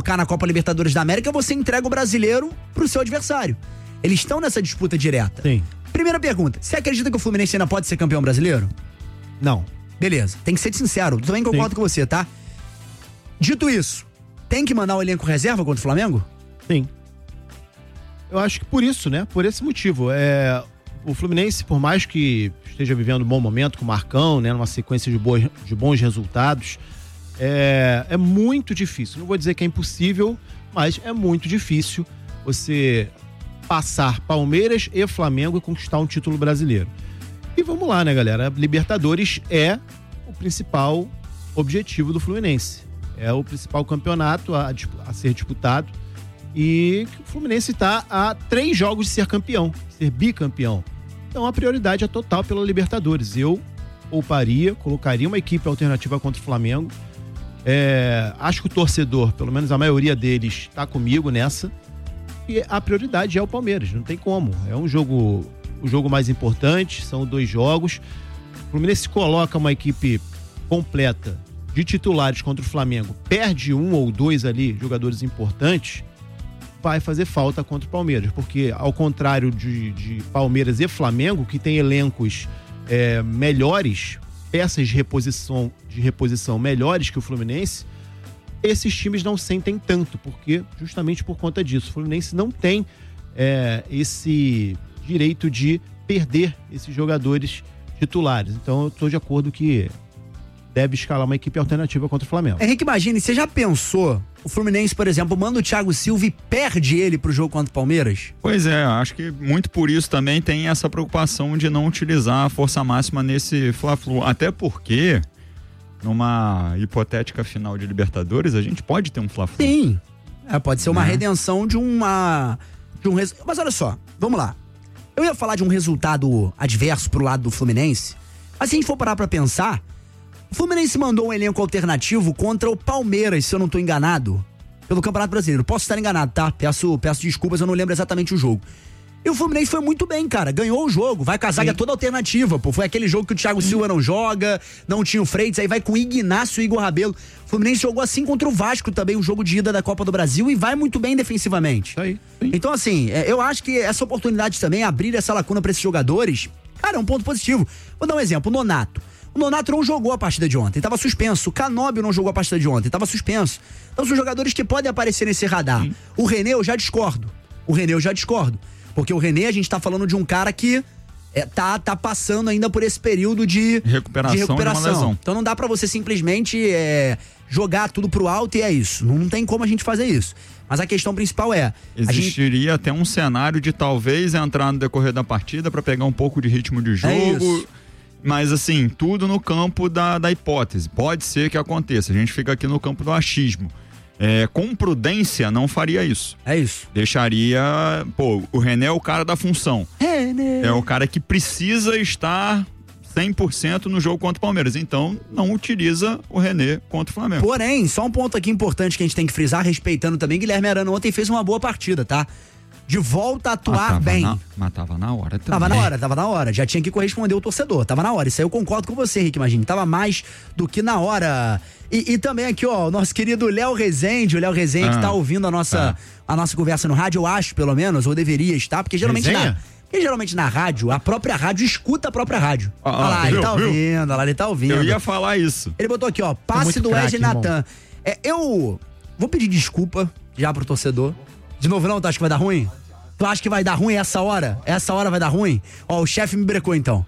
focar na Copa Libertadores da América, você entrega o brasileiro pro seu adversário. Eles estão nessa disputa direta. Sim. Primeira pergunta, você acredita que o Fluminense ainda pode ser campeão brasileiro? Não. Beleza, tem que ser sincero, eu também concordo com você, tá? Dito isso, tem que mandar o elenco reserva contra o Flamengo? Sim. Eu acho que por isso, né? Por esse motivo. O Fluminense, por mais que esteja vivendo um bom momento com o Marcão, né? Numa sequência de bons resultados, é muito difícil. Não vou dizer que é impossível, mas é muito difícil você passar Palmeiras e Flamengo e conquistar um título brasileiro. E vamos lá, né, galera? Libertadores é o principal objetivo do Fluminense. É o principal campeonato a ser disputado. E o Fluminense está a 3 jogos de ser campeão, ser bicampeão. Então a prioridade é total pela Libertadores. Eu colocaria uma equipe alternativa contra o Flamengo. Acho que o torcedor, pelo menos a maioria deles, está comigo nessa. E a prioridade é o Palmeiras, não tem como. É o jogo mais importante, são 2 jogos. O Fluminense coloca uma equipe completa de titulares contra o Flamengo, perde 1 ou 2 ali, jogadores importantes, vai fazer falta contra o Palmeiras, porque ao contrário de Palmeiras e Flamengo, que tem elencos melhores, peças de reposição melhores que o Fluminense, esses times não sentem tanto, porque justamente por conta disso, o Fluminense não tem esse direito de perder esses jogadores titulares. Então eu estou de acordo que deve escalar uma equipe alternativa contra o Flamengo. Henrique, imagine, você já pensou, o Fluminense, por exemplo, manda o Thiago Silva e perde ele pro jogo contra o Palmeiras? Pois é, acho que muito por isso também tem essa preocupação de não utilizar a força máxima nesse Fla-Flu, até porque numa hipotética final de Libertadores, a gente pode ter um Fla-Flu. Sim, pode ser uma redenção de um Mas olha só, vamos lá. Eu ia falar de um resultado adverso pro lado do Fluminense, mas se a gente for parar pra pensar, o Fluminense mandou um elenco alternativo contra o Palmeiras, se eu não tô enganado, pelo Campeonato Brasileiro. Posso estar enganado, tá? Peço desculpas, eu não lembro exatamente o jogo. E o Fluminense foi muito bem, cara. Ganhou o jogo, vai com a zaga toda alternativa, pô. Foi aquele jogo que o Thiago Silva não joga, não tinha o Freitas, aí vai com o Ignacio e Igor Rabelo. O Fluminense jogou assim contra o Vasco também, o jogo de ida da Copa do Brasil, e vai muito bem defensivamente. Isso aí. Então, assim, eu acho que essa oportunidade também, abrir essa lacuna pra esses jogadores, cara, é um ponto positivo. Vou dar um exemplo, o Nonato. O Nonato não jogou a partida de ontem, estava suspenso. O Canóbio não jogou a partida de ontem, estava suspenso. Então são jogadores que podem aparecer nesse radar. Sim. O René eu já discordo. Porque o René, a gente tá falando de um cara que tá passando ainda por esse período de recuperação. De uma lesão. Então não dá pra você simplesmente jogar tudo pro alto e é isso. Não tem como a gente fazer isso. Mas a questão principal existiria até um cenário de talvez entrar no decorrer da partida pra pegar um pouco de ritmo de jogo. É isso. Mas assim, tudo no campo da hipótese. Pode ser que aconteça. A gente fica aqui no campo do achismo. Com prudência, não faria isso. É isso. Deixaria... o René é o cara da função. René. É o cara que precisa estar 100% no jogo contra o Palmeiras. Então, não utiliza o René contra o Flamengo. Porém, só um ponto aqui importante que a gente tem que frisar, respeitando também, Guilherme Arana ontem fez uma boa partida, tá? De volta a atuar bem. Mas tava na hora também. Tava na hora. Já tinha que corresponder o torcedor. Tava na hora. Isso aí eu concordo com você, Henrique, imagina. Tava mais do que na hora. E também aqui, ó, o nosso querido Léo Rezende. O Léo Rezende tá ouvindo a nossa conversa no rádio, eu acho, pelo menos, ou deveria estar, porque geralmente na rádio, a própria rádio escuta a própria rádio. Olha lá, ele tá ouvindo. Eu ia falar isso. Ele botou aqui, ó, passe do Wesley Natan. Eu vou pedir desculpa já pro torcedor. De novo não, tu acha que vai dar ruim? Tu acha que vai dar ruim essa hora? Essa hora vai dar ruim? Ó, o chefe me brecou então.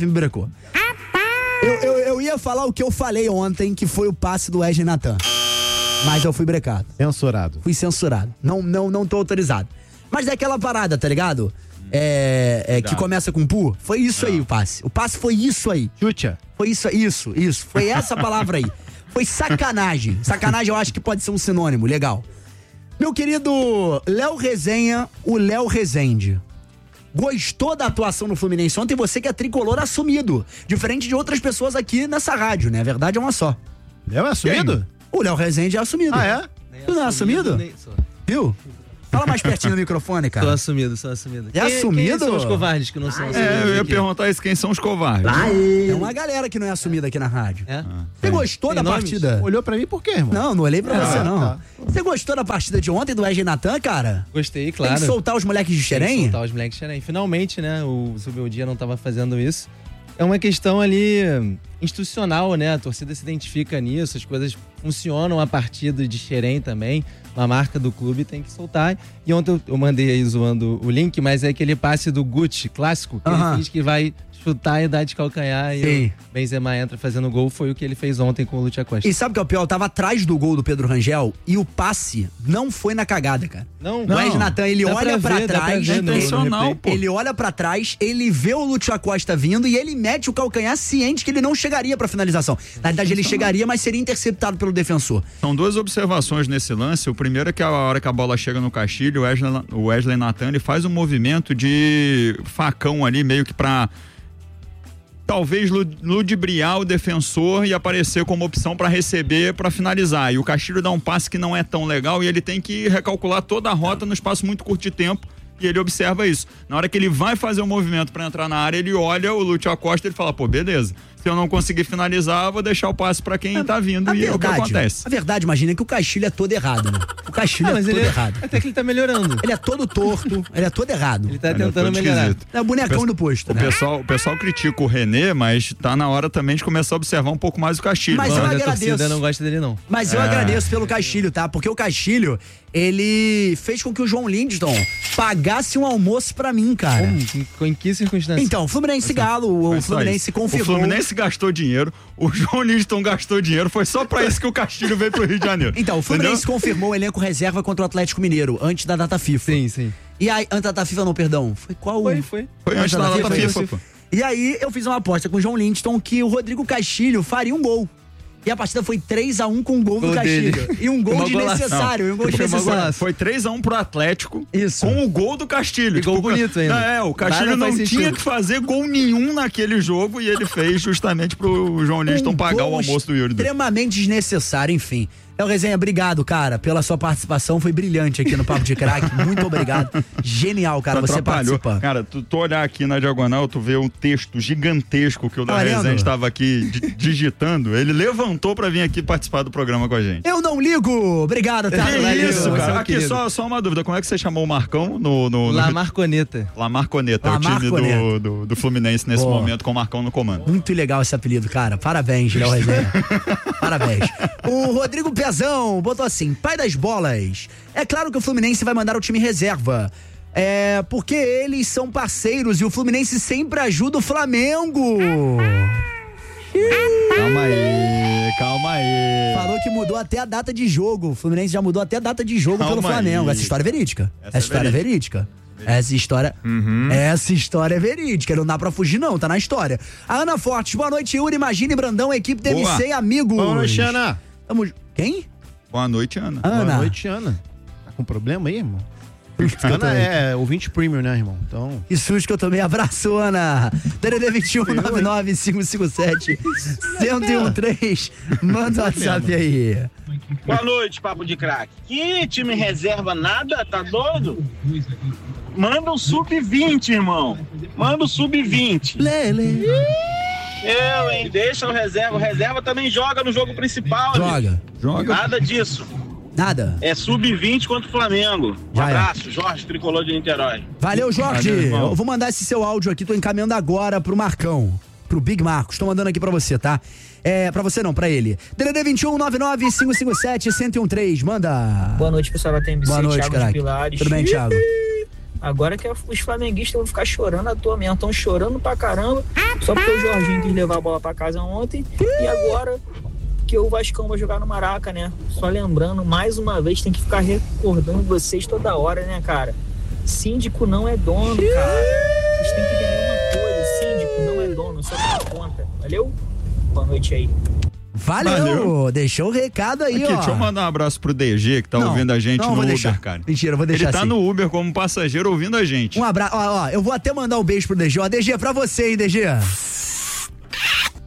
Eu ia falar o que eu falei ontem, que foi o passe do Wesley Natan. Mas eu fui brecado. Fui censurado. Não tô autorizado. Mas é aquela parada, tá ligado? Que começa com pu. Foi isso aí o passe. O passe foi isso aí. Chucha. Foi isso. Foi essa palavra aí. Foi sacanagem. Sacanagem eu acho que pode ser um sinônimo. Legal. Meu querido Léo Resenha, o Léo Rezende. Gostou da atuação no Fluminense ontem? Você que é tricolor assumido. Diferente de outras pessoas aqui nessa rádio, né? A verdade é uma só. Léo é assumido? O Léo Rezende é assumido. Ah, é? Tu não é assumido? Viu? Fala mais pertinho do microfone, cara. Sou assumido. É assumido? Quem são os covardes que não são assumidos? Eu ia aqui? perguntar isso, quem são os covardes? É uma galera que não é assumida aqui na rádio. É? Você gostou Tem da nomes? partida? Olhou pra mim por quê, irmão? Não olhei pra você, não. Tá. Você gostou da partida de ontem do Wesley e Natan, cara? Gostei, Tem claro. que soltar os moleques de Tem que Xerém? soltar os moleques de Xerém. Finalmente, né? O Subir o Dia não tava fazendo isso. É uma questão ali institucional, né? A torcida se identifica nisso, as coisas funcionam a partir de Xerém também. Uma marca do clube tem que soltar. E ontem eu mandei aí zoando o link, mas é aquele passe do Gucci clássico, que ele diz que vai chutar e dar de calcanhar e o Benzema entra fazendo gol, foi o que ele fez ontem com o Lúcio Acosta. E sabe o que é o pior? Eu tava atrás do gol do Pedro Rangel e o passe não foi na cagada, cara. Não, O Wesley Natan, ele Dá olha pra ver, dá trás, ver no intencional, replay. pô. ele olha pra trás, ele vê o Lúcio Acosta vindo e ele mete o calcanhar ciente que ele não chegaria pra finalização. Na verdade, ele chegaria, mas seria interceptado pelo defensor. São duas observações nesse lance. O primeiro é que a hora que a bola chega no Castilho, o Wesley Natan, ele faz um movimento de facão ali, meio que pra talvez ludibriar o defensor e aparecer como opção para receber, para finalizar. E o Castilho dá um passe que não é tão legal e ele tem que recalcular toda a rota no espaço muito curto de tempo. E ele observa isso. Na hora que ele vai fazer o movimento para entrar na área, ele olha o Lúcio Acosta e ele fala, pô, beleza. Se eu não conseguir finalizar, vou deixar o passe para quem tá vindo e é o que acontece. A verdade, imagina que o Castilho é todo errado, né? O Castilho é mas todo ele errado. até que ele tá melhorando. Ele é todo torto, ele é todo errado. Ele tá Ele é tentando todo melhorar. esquisito. É o bonecão do posto, O né? pessoal critica o René, mas tá na hora também de começar a observar um pouco mais o Castilho. Mas Bom, eu a agradeço. torcida não gosta dele, não. Mas eu agradeço pelo Castilho, tá? Porque o Castilho, ele fez com que o João Lindston pagasse um almoço pra mim, cara. Em que circunstância? Então, Fluminense Galo, o Fluminense confirmou. O Fluminense gastou dinheiro, o João Lindston gastou dinheiro, foi só pra isso que o Castilho veio pro Rio de Janeiro. Então, o Fluminense Entendeu? confirmou o elenco reserva contra o Atlético Mineiro, antes da data FIFA. Sim. E aí, antes da data FIFA não, perdão. Foi qual? Foi. Foi antes da data FIFA, pô. E aí, eu fiz uma aposta com o João Lindston que o Rodrigo Castilho faria um gol. E a partida foi 3-1 com um gol do Gol Castilho. dele. E um gol Uma desnecessário. E um gol desnecessário. Foi 3-1 pro Atlético Isso. com o gol do Castilho. E gol bonito ainda. O Castilho Nada não faz tinha sentido. que fazer gol nenhum naquele jogo e ele fez justamente pro João Lindston pagar o gol almoço do Yuri. extremamente desnecessário, enfim. Resenha, obrigado, cara, pela sua participação. Foi brilhante aqui no Papo de Craque. Muito obrigado. Genial, cara, você participando. Cara, tu olhar aqui na diagonal, tu vê um texto gigantesco que o da Olhando. Resenha estava aqui digitando. Ele levantou pra vir aqui participar do programa com a gente. Eu não ligo. Obrigado, tá? Que Valeu. isso, você é cara. um Aqui, querido. só uma dúvida. Como é que você chamou o Marcão no La Marconeta. La Marconeta, La o time Marconeta. do Fluminense nesse Boa. momento com o Marcão no comando. Muito legal esse apelido, cara. Parabéns, Léo Resenha. Parabéns. O Rodrigo Pezão botou assim: pai das bolas. É claro que o Fluminense vai mandar o time reserva. Porque eles são parceiros e o Fluminense sempre ajuda o Flamengo. Calma aí. Falou que mudou até a data de jogo. O Fluminense já mudou até a data de jogo Calma pelo Flamengo. aí. Essa história é verídica. Essa Essa história é verídica. Essa história é verídica, não dá pra fugir não, tá na história. A Ana Fortes, boa noite, Yuri, Imagine, Brandão, equipe DMC e amigos. Boa noite, Ana. Quem? Boa noite, Ana. Ana. Boa noite, Ana. Tá com problema aí, irmão? Ana é ouvinte premium, né, irmão? Então... Que susto que eu tomei. Abraço, Ana. DDD 21 99 557 1013. Manda o WhatsApp aí. Boa noite, Papo de Craque. Que time reserva nada? Tá doido? Manda o sub-20, irmão. Manda o sub-20. Lele. Hein? Deixa o reserva. O reserva também joga no jogo principal. Joga. Nada disso. Nada. É sub-20 contra o Flamengo. Um Já é. abraço, Jorge, tricolor de Niterói. Valeu, Jorge. Valeu, irmão. Eu vou mandar esse seu áudio aqui, tô encaminhando agora pro Marcão. Pro Big Marcos. Tô mandando aqui pra você, tá? Pra você não, pra ele. DDD 21 99 557 1013. Manda. Boa noite, pessoal da TMC. Boa noite, Thiago de craque. Pilares. Tudo bem, Thiago? Agora que os flamenguistas vão ficar chorando à toa mesmo. Estão chorando pra caramba. Só porque o Jorginho quis levar a bola pra casa ontem. E agora que o Vascão vai jogar no Maraca, né? Só lembrando, mais uma vez, tem que ficar recordando vocês toda hora, né, cara? Síndico não é dono, cara. Vocês têm que entender uma coisa. Síndico não é dono, só dá conta. Valeu? Boa noite aí. Valeu. Deixou o recado aí, Aqui, ó. deixa eu mandar um abraço pro DG, que tá Não, ouvindo a gente não no vou Uber, deixar. cara. Mentira, eu vou deixar Ele tá assim. no Uber como passageiro ouvindo a gente. Um abraço. Ó, eu vou até mandar um beijo pro DG. Ó, DG, é pra você, hein, DG?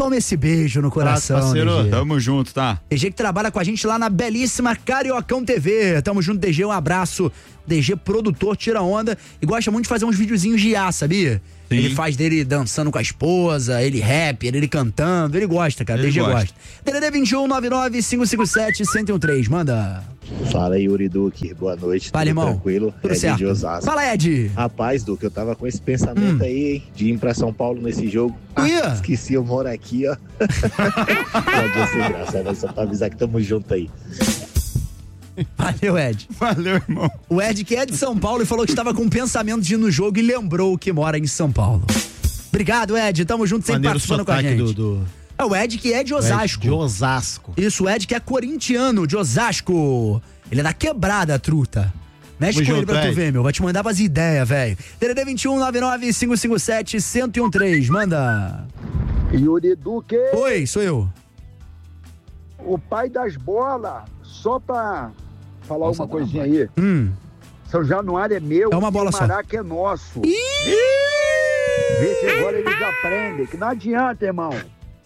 Toma esse beijo no coração, parceiro. DG. Tamo junto, tá? DG que trabalha com a gente lá na belíssima Cariocão TV. Tamo junto, DG, um abraço. DG, produtor, tira onda e gosta muito de fazer uns videozinhos de IA, sabia? Sim. Ele faz dele dançando com a esposa, ele rapper, ele cantando, ele gosta, cara. DG gosta. DDD 21 99 557 1013, manda. Fala aí, Yuri Duque, boa noite. Fala, irmão. Tranquilo? Tudo Ed certo. de Osasco. Fala, Ed. Rapaz, Duque, eu tava com esse pensamento aí, hein, de ir pra São Paulo nesse jogo. Esqueci, eu moro aqui, ó. Pode ser engraçado, mas só pra avisar que tamo junto aí. Valeu, Ed. Valeu, irmão. O Ed, que é de São Paulo, e falou que estava com pensamento de ir no jogo e lembrou que mora em São Paulo. Obrigado, Ed. Tamo junto, sempre Maneiro participando com a gente. do... É o Ed, que é de Osasco. De Osasco. Isso, o Ed, que é corintiano, de Osasco. Ele é da quebrada, truta. Mexe Tamo com ele junto, pra tu Ed. ver, meu. Vai te mandar umas ideias, velho. DDD 21 99 557 1013. Manda. Yuri Duque, Oi, sou eu. o pai das bolas, só pra falar uma coisinha aí. São Januário é meu, É uma bola e o só. Maraca é nosso. Vê se agora eles aprendem, que não adianta, irmão.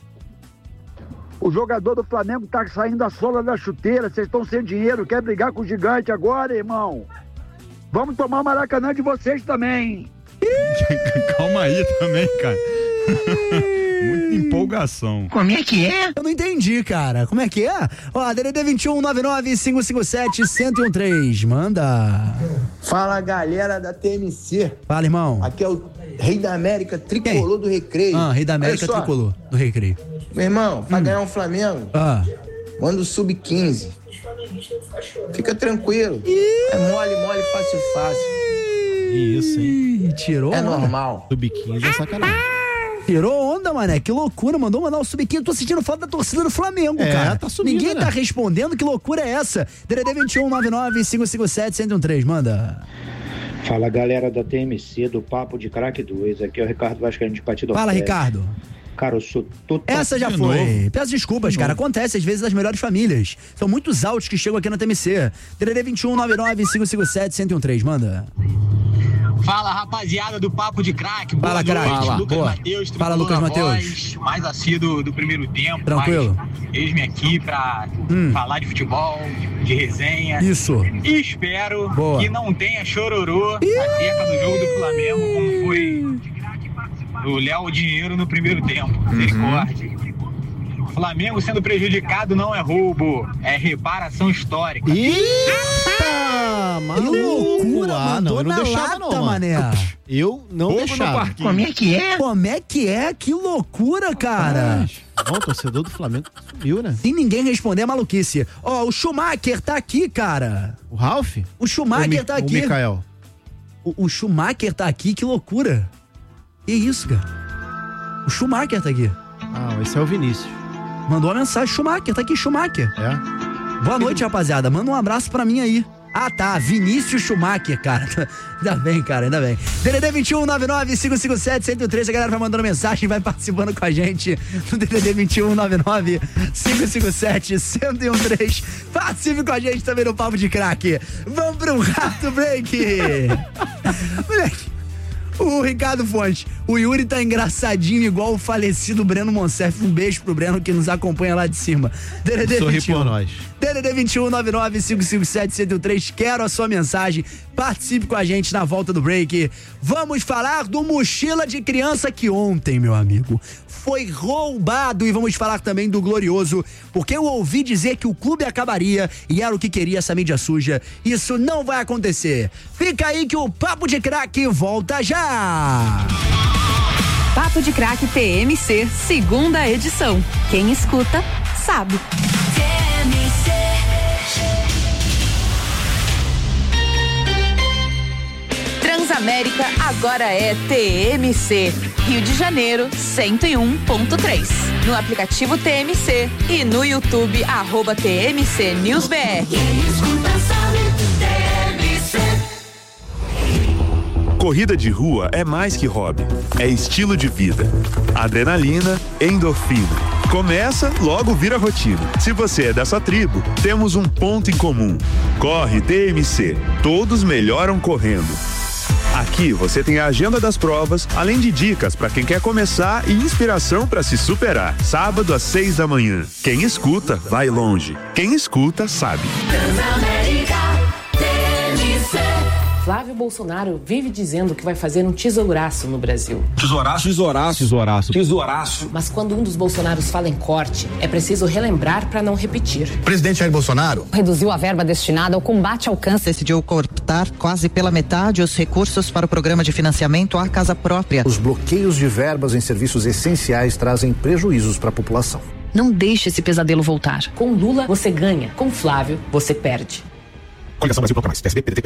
O jogador do Flamengo tá saindo da sola da chuteira, vocês estão sem dinheiro, quer brigar com o gigante agora, irmão? Vamos tomar o Maracanã de vocês também. Calma aí também, cara. Muita empolgação. Como é que é? Eu não entendi, cara. Como é que é? Ó, DDD 21 99 557 1013. Manda. Fala, galera da TMC. Fala, irmão. Aqui é o Rei da América, tricolor do Recreio. Rei da América, Olha só, tricolor do Recreio. meu irmão, pra ganhar um Flamengo, manda o sub-15. Fica tranquilo. É mole, fácil. Isso, hein? Tirou É onda. normal. Sub-15 é sacanagem. Tirou onda, mané. Que loucura. Mandou mandar o sub-15. Tô sentindo falta da torcida do Flamengo, É, cara. tá subindo, Ninguém né? tá respondendo. Que loucura é essa? DDD 21 99 557 1013. Manda. Fala, galera da TMC, do Papo de Craque 2. Aqui é o Ricardo Vascaíno de Partido. Fala, Ricardo. Cara, eu sou total... Essa já foi. Peço desculpas, cara. Acontece às vezes nas melhores famílias. São muitos áudios que chegam aqui na TMC. DDD 21 99 557 1013. Manda. Fala, rapaziada do Papo de Craque. Fala, craque. Lucas Boa. Mateus, Fala, Lucas Mateus. Mais assíduo do primeiro tempo. Tranquilo. Mas eis-me aqui pra falar de futebol, de resenha. Isso. E espero Boa. que não tenha chororô acerca do jogo do Flamengo, como foi o Léo Dinheiro no primeiro tempo. Misericórdia. Flamengo sendo prejudicado não é roubo, é reparação histórica. Maluco. Que loucura, não, eu não na deixava lata, não, mané. Eu não Fogo no deixava. parquinho. Como é que é? Como é que é? Que loucura, cara. Não, o torcedor do Flamengo sumiu, né? Sem ninguém responder a maluquice. Ó, o Schumacher tá aqui, cara. O Ralf? O Schumacher tá aqui. O Mikael. O Schumacher tá aqui, que loucura. Que isso, cara? O Schumacher tá aqui. Ah, esse é o Vinícius. Mandou uma mensagem, Schumacher, tá aqui, Schumacher. É? Boa noite, rapaziada. Manda um abraço pra mim aí. Ah, tá. Vinícius Schumacher, cara. Ainda bem, cara, ainda bem. DDD 21 99 557 1013. A galera vai mandando mensagem, vai participando com a gente no DDD 21 99 557 1013. Participe com a gente também no Papo de Craque. Vamos para um rato break. Moleque. O Ricardo Fontes, o Yuri tá engraçadinho igual o falecido Breno Monsef. Um beijo pro Breno que nos acompanha lá de cima. DDD Sorri 21. por nós. DDD 21 99 557 1013. Quero a sua mensagem. Participe com a gente na volta do break. Vamos falar do mochila de criança que ontem, meu amigo, foi roubado. E vamos falar também do Glorioso, porque eu ouvi dizer que o clube acabaria e era o que queria essa mídia suja. Isso não vai acontecer. Fica aí que o Papo de Craque volta já. Papo de Craque TMC, segunda edição. Quem escuta, sabe. Transamérica agora é TMC. Rio de Janeiro, 101.3. No aplicativo TMC e no YouTube, @TMC News BR. Corrida de rua é mais que hobby, é estilo de vida. Adrenalina, endorfina. Começa, logo vira rotina. Se você é dessa tribo, temos um ponto em comum. Corre TMC, todos melhoram correndo. Aqui Aqui você tem a agenda das provas, além de dicas para quem quer começar e inspiração para se superar. Sábado às 6 da manhã. Quem escuta, vai longe. Quem escuta, sabe. Flávio Bolsonaro vive dizendo que vai fazer um tesouraço no Brasil. Tesouraço? Tesouraço. Tesouraço. Tesouraço. Mas quando um dos Bolsonaros fala em corte, é preciso relembrar para não repetir. O presidente Jair Bolsonaro reduziu a verba destinada ao combate ao câncer. Decidiu cortar quase pela metade os recursos para o programa de financiamento à casa própria. Os bloqueios de verbas em serviços essenciais trazem prejuízos para a população. Não deixe esse pesadelo voltar. Com Lula, você ganha. Com Flávio, você perde. Coligação Brasil Bloca Mais. PSB, PDT,